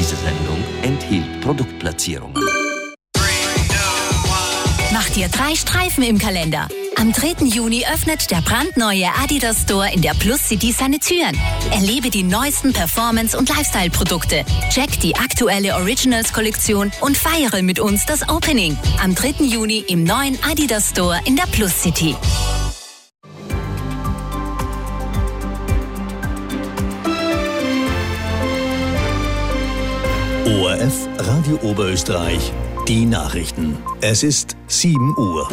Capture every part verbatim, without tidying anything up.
Diese Sendung enthielt Produktplatzierungen. Mach dir drei Streifen im Kalender. Am dritten Juni öffnet der brandneue Adidas Store in der Plus City seine Türen. Erlebe die neuesten Performance- und Lifestyle-Produkte. Check die aktuelle Originals-Kollektion und feiere mit uns das Opening. Am dritten Juni im neuen Adidas Store in der Plus City. O R F Radio Oberösterreich, die Nachrichten. Es ist sieben Uhr.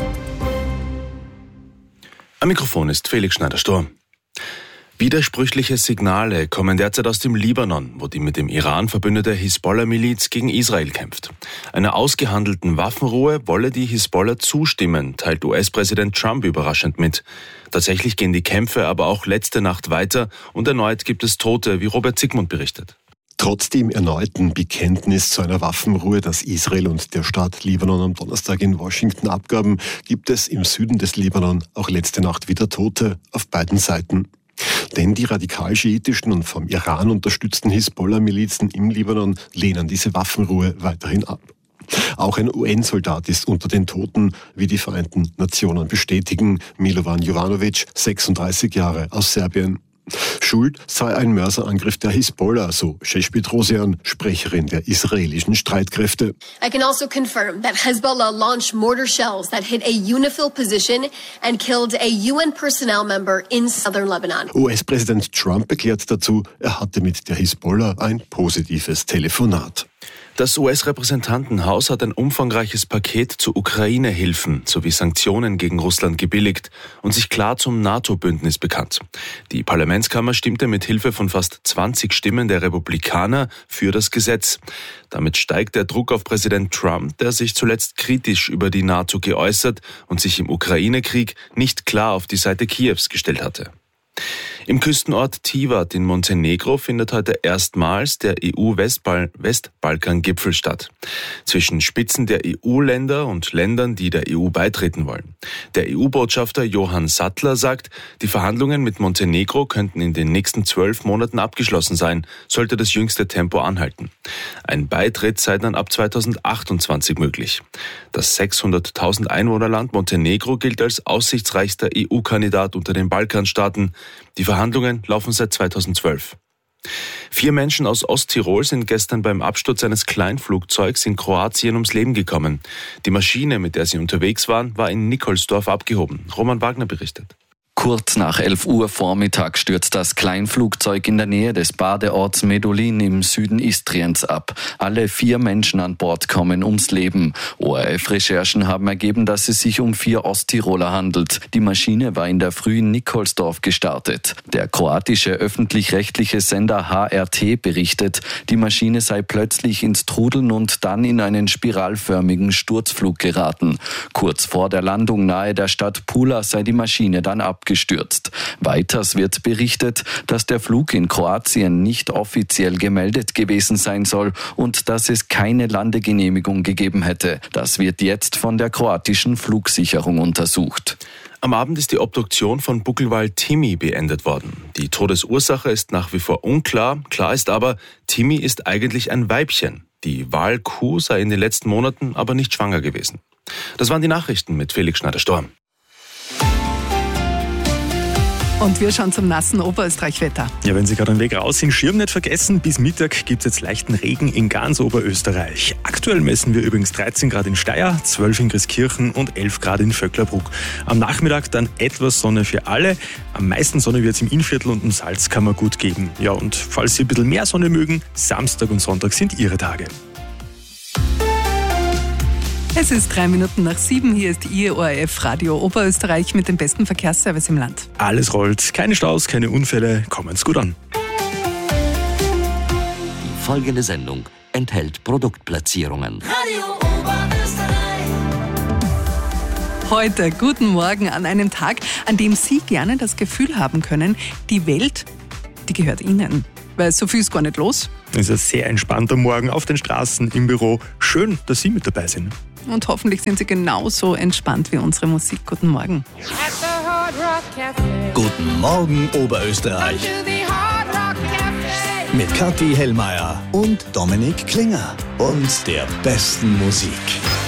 Am Mikrofon ist Felix Schneider-Sturm. Widersprüchliche Signale kommen derzeit aus dem Libanon, wo die mit dem Iran verbündete Hisbollah-Miliz gegen Israel kämpft. Einer ausgehandelten Waffenruhe wolle die Hisbollah zustimmen, teilt U S-Präsident Trump überraschend mit. Tatsächlich gehen die Kämpfe aber auch letzte Nacht weiter und erneut gibt es Tote, wie Robert Zygmunt berichtet. Trotz dem erneuten Bekenntnis zu einer Waffenruhe, das Israel und der Staat Libanon am Donnerstag in Washington abgaben, gibt es im Süden des Libanon auch letzte Nacht wieder Tote auf beiden Seiten. Denn die radikal-schiitischen und vom Iran unterstützten Hisbollah-Milizen im Libanon lehnen diese Waffenruhe weiterhin ab. Auch ein U N-Soldat ist unter den Toten, wie die Vereinten Nationen bestätigen. Milovan Jovanovic, sechsunddreißig Jahre, aus Serbien. Schuld sei ein Mörserangriff der Hisbollah, so Shesh Petrosian, Sprecherin der israelischen Streitkräfte. I can also confirm that Hezbollah launched mortar shells that hit a UNIFIL position and killed a U N personnel member in southern Lebanon. U S-Präsident Trump erklärt dazu, er hatte mit der Hisbollah ein positives Telefonat. Das U S-Repräsentantenhaus hat ein umfangreiches Paket zu Ukraine-Hilfen sowie Sanktionen gegen Russland gebilligt und sich klar zum NATO-Bündnis bekannt. Die Parlamentskammer stimmte mit Hilfe von fast zwanzig Stimmen der Republikaner für das Gesetz. Damit steigt der Druck auf Präsident Trump, der sich zuletzt kritisch über die NATO geäußert und sich im Ukraine-Krieg nicht klar auf die Seite Kiews gestellt hatte. Im Küstenort Tivat in Montenegro findet heute erstmals der E U-Westbalkan-Gipfel statt. Zwischen Spitzen der E U-Länder und Ländern, die der E U beitreten wollen. Der E U-Botschafter Johann Sattler sagt, die Verhandlungen mit Montenegro könnten in den nächsten zwölf Monaten abgeschlossen sein, sollte das jüngste Tempo anhalten. Ein Beitritt sei dann ab zweitausendachtundzwanzig möglich. Das sechshunderttausend Einwohnerland Montenegro gilt als aussichtsreichster E U-Kandidat unter den Balkanstaaten. Die Verhandlungen laufen seit zweitausendzwölf. Vier Menschen aus Osttirol sind gestern beim Absturz eines Kleinflugzeugs in Kroatien ums Leben gekommen. Die Maschine, mit der sie unterwegs waren, war in Nikolsdorf abgehoben. Roman Wagner berichtet. Kurz nach elf Uhr Vormittag stürzt das Kleinflugzeug in der Nähe des Badeorts Medulin im Süden Istriens ab. Alle vier Menschen an Bord kommen ums Leben. O R F-Recherchen haben ergeben, dass es sich um vier Osttiroler handelt. Die Maschine war in der Früh in Nikolsdorf gestartet. Der kroatische öffentlich-rechtliche Sender H R T berichtet, die Maschine sei plötzlich ins Trudeln und dann in einen spiralförmigen Sturzflug geraten. Kurz vor der Landung nahe der Stadt Pula sei die Maschine dann abgestürzt. gestürzt. Weiters wird berichtet, dass der Flug in Kroatien nicht offiziell gemeldet gewesen sein soll und dass es keine Landegenehmigung gegeben hätte. Das wird jetzt von der kroatischen Flugsicherung untersucht. Am Abend ist die Obduktion von Buckelwal Timmy beendet worden. Die Todesursache ist nach wie vor unklar. Klar ist aber, Timmy ist eigentlich ein Weibchen. Die Walkuh sei in den letzten Monaten aber nicht schwanger gewesen. Das waren die Nachrichten mit Felix Schneider-Sturm. Und wir schauen zum nassen Oberösterreich-Wetter. Ja, wenn Sie gerade den Weg raus sind, Schirm nicht vergessen. Bis Mittag gibt es jetzt leichten Regen in ganz Oberösterreich. Aktuell messen wir übrigens dreizehn Grad in Steyr, zwölf in Christkirchen und elf Grad in Vöcklerbruck. Am Nachmittag dann etwas Sonne für alle. Am meisten Sonne wird es im Innviertel und im Salzkammergut geben. Ja, und falls Sie ein bisschen mehr Sonne mögen, Samstag und Sonntag sind Ihre Tage. Es ist drei Minuten nach sieben. Hier ist Ihr O R F Radio Oberösterreich mit dem besten Verkehrsservice im Land. Alles rollt, keine Staus, keine Unfälle, kommen's gut an. Die folgende Sendung enthält Produktplatzierungen. Radio Oberösterreich. Heute guten Morgen an einem Tag, an dem Sie gerne das Gefühl haben können, die Welt, die gehört Ihnen. Weil so viel ist gar nicht los. Es ist ein sehr entspannter Morgen auf den Straßen, im Büro. Schön, dass Sie mit dabei sind. Und hoffentlich sind Sie genauso entspannt wie unsere Musik. Guten Morgen. Guten Morgen, Oberösterreich. Mit Kathi Hellmeier und Dominik Klinger und der besten Musik.